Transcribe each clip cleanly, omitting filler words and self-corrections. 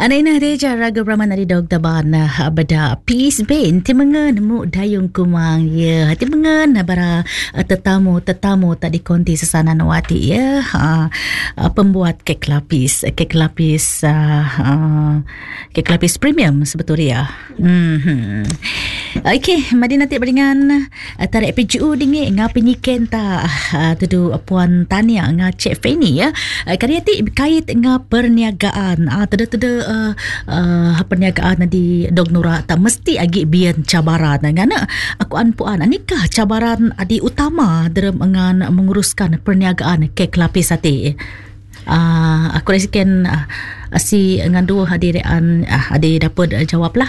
Anaina reja raga Brahman dari Dr. Bana bada peace ben timengen mu dayung kumang ya timengen bara tetamu tadi konti sesana wati ya pembuat kek lapis premium sebetulnya. Okey, mari nanti beringan tarik PGU dingi ngapi nyiken ta tudu puan Tania nga Cik Fanny ya. Kariati kait nga perniagaan perniagaan di Dognura tak mesti agi bian cabaran ngana aku anpuan anikah cabaran adi utama dalam ngan menguruskan perniagaan kek lapis ati. Aku rasikan si ngan dua hadiran adi dapat jawablah.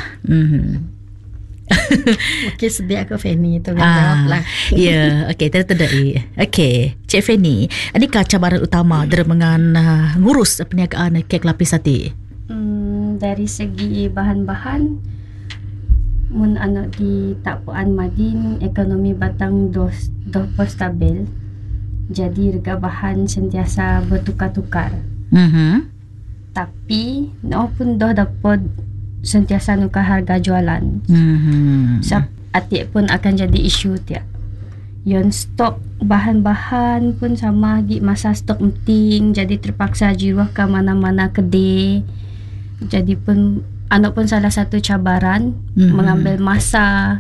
Okey, sedia aku Fanny tu jawablah. Ya, okey, terdai. Okey, Cik Fanny, adakah cabaran utama dalam ngan ngurus perniagaan kek lapis ati? Dari segi bahan-bahan mun anak di Tapuan Madin ekonomi batang dos stabil, jadi harga bahan sentiasa bertukar-tukar. Tapi maupun dah dapat sentiasa nukar harga jualan. Atik pun akan jadi isu tiap. Yon stok bahan-bahan pun sama di masa stok penting, jadi terpaksa jiruah ke mana-mana kedai. Jadi pun anak pun salah satu cabaran mengambil masa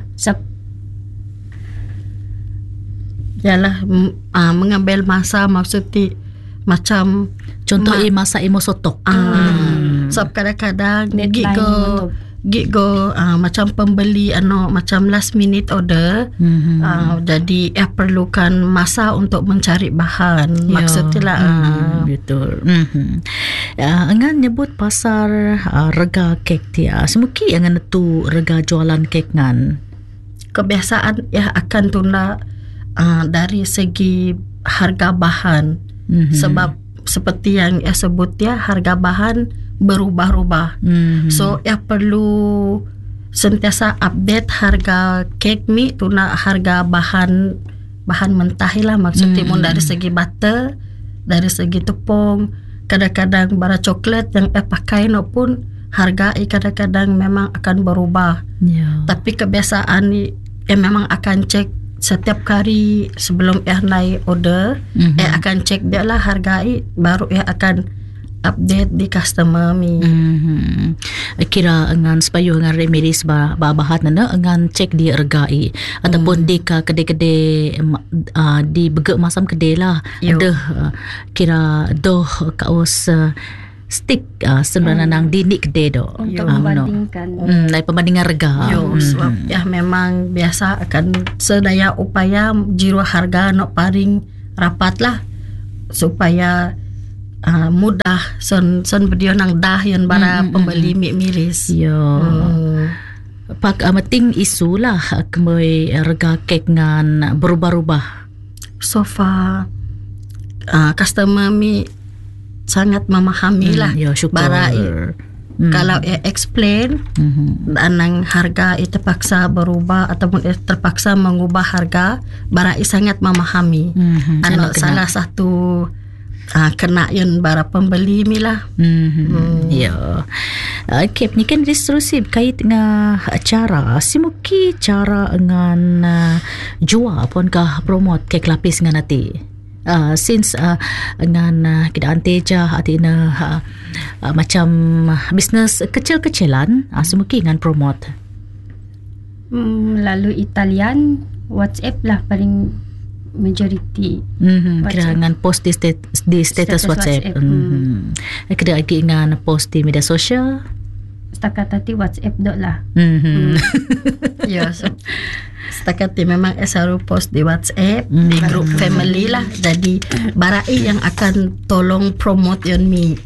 mengambil masa maksudnya macam contoh masa sotok. Sebab kadang-kadang gigo macam pembeli macam last minute order, jadi perlukan masa untuk mencari bahan. Maksudnya lah betul. Angan nyebut pasar rega kek dia semuki angan tu rega jualan kek ngan kebiasaan akan tunda dari segi harga bahan. Sebab seperti yang sebut harga bahan berubah-ubah. So perlu sentiasa update harga kek ni tuna harga bahan mentah lah maksudnya dari segi butter, dari segi tepung, kadang-kadang bara coklat yang pakai no pun harga kadang-kadang memang akan berubah. Tapi kebiasaan ni memang akan cek setiap kali sebelum naik order, akan cek dia lah harga baru akan update di customer mi. Kira ngan supaya ngan remiris bahan nana ngan cek di hargai ataupun di ka kedai-kedai di begak masam kedai lah. Ada kira doh kaos stick sebenarnya nang di ni kedai do. Untuk membandingkan. Dari pembandingan harga. Sebab memang biasa akan sedaya upaya jiru harga nak paling rapat lah supaya mudah son video nang dah yon bara pembeli miris. Pak amating isu lah kembali harga kek ngan berubah-ubah. So far customer mi sangat memahami lah bara kalau explain anang harga terpaksa berubah ataupun terpaksa mengubah harga bara sangat memahami. Salah satu kena yun bara pembeli mi lah. Okay, ni kan distribusi kait dengan cara simuki cara dengan jual pun kah promote kek lapis dengan nanti. Since dengan kita anteja atina macam bisnes kecil-kecilan simuki dengan promote. Lalu Italian WhatsApp lah paling majority. Kira dengan post di status WhatsApp. Kira lagi dengan post di media sosial. Setakat tadi WhatsApp dok lah. Setakat memang selalu post di WhatsApp di grup family lah. Jadi barai yang akan tolong promote yon mi.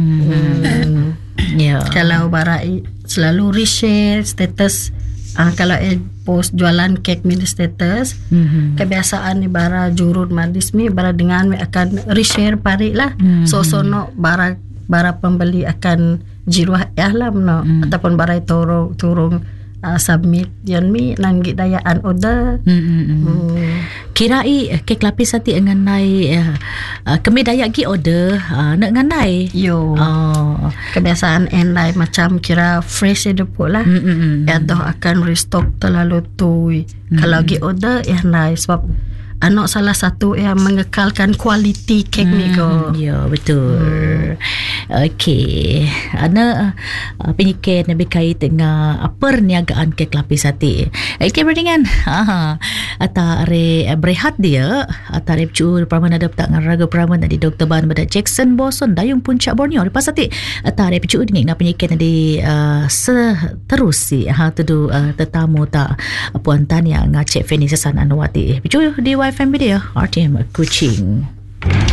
Kalau barai selalu reshare status. Kalau post jualan kek mini status, kebiasaan ni bara jurun madis mi bara dengan mi akan reshare pari lah. Sono bara pembeli akan jiruah lah ataupun bara turung submit yan mi nanggi dayaan order. Kirai kek lapis hati nganai kami dayak gi order nak nganai. Yo. Kebiasaan endai macam kira fresh depo lah. Ya doh akan restock terlalu tui. Kalau gi order ya nai sebab anak salah satu yang mengekalkan kualiti kek ni ko. Ya betul. Okey. Ana penyiket nabi kait dengan perniagaan kek lapis hati. Okey berdingan. Ata are berehat dia. Ata are cu praman ada tak ngaraga praman di Dr. Ban pada Jackson Boson Dayung Puncak Borneo. Lepas hati ata are cu dengan penyiket di seterus si tudu tetamu tak puan Tania ngacek Feni Sesan Anwati. Cu di YFM Media RTM Kuching.